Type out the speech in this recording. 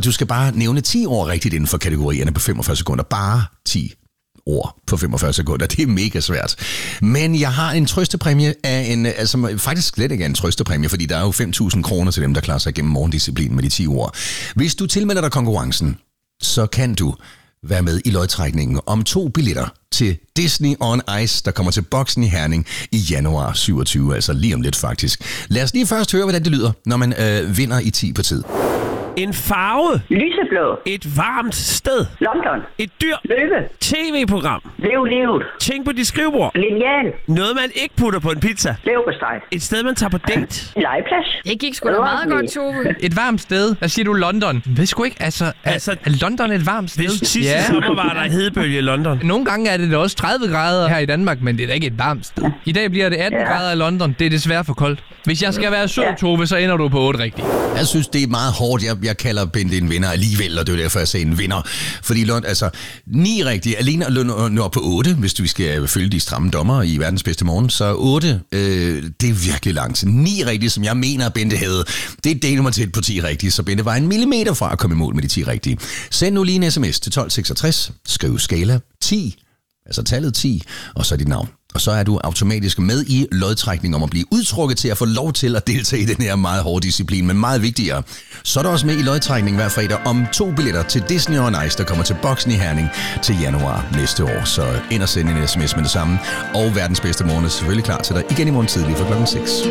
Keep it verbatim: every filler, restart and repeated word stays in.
du skal bare nævne ti ord rigtigt inden for kategorierne på femogfyrre sekunder. Bare ti ord på femogfyrre sekunder. Det er mega svært. Men jeg har en trøstepræmie af en, altså faktisk slet ikke en trøstepræmie, fordi der er jo fem tusind kroner til dem, der klarer sig igennem morgendisciplinen med de ti ord. Hvis du tilmelder dig konkurrencen, så kan du være med i lodtrækningen om to billetter til Disney on Ice, der kommer til Boksen i Herning i januar syvogtyve, altså lige om lidt faktisk. Lad os lige først høre, hvordan det lyder, når man øh, vinder i ti på tid. En farve. Lyseblå. Et varmt sted. London. Et dyr. Løve. T V-program. Lev livet. Ting på dit skrivebord. Lineal. Noget, man ikke putter på en pizza. Leverpostej. Et sted, man tager på date. Legeplads. Det gik sgu da meget godt, Tove. Et varmt sted. Hvad siger du, London? Jeg ved sgu ikke, altså... Er, Altså, er London et varmt sted? Hvis sidste ja. sommer var der en hedebølge i London. Nogle gange er det da også tredive grader her i Danmark, men det er da ikke et varmt sted. I dag bliver det atten ja. grader i London. Det er desværre for koldt. Hvis jeg skal være sød, Tove, så ender du på otte rigtigt. Jeg synes, det er meget hårdt. Jeg, jeg kalder Bente en vinder alligevel, og det er derfor, jeg sagde en vinder. Fordi Lund, altså, ni rigtige, alene at nå op på otte, hvis vi skal følge de stramme dommer i verdens bedste morgen, så otte, øh, det er virkelig langt. ni rigtige, som jeg mener, Bente havde, det er del nummer tæt på ti rigtige, så Bente var en millimeter fra at komme i mål med de ti rigtige. Send nu lige en sms til tolv seksogtres, skriv skala ti, altså tallet ti, og så dit navn. Og så er du automatisk med i lodtrækning om at blive udtrukket til at få lov til at deltage i den her meget hårde disciplin, men meget vigtigere. Så er du også med i lodtrækning hver fredag om to billetter til Disney on Ice, der kommer til Boksen i Herning til januar næste år. Så ind og send en sms med det samme. Og verdens bedste morgen er selvfølgelig klar til dig igen i morgen tidlig fra klokken seks.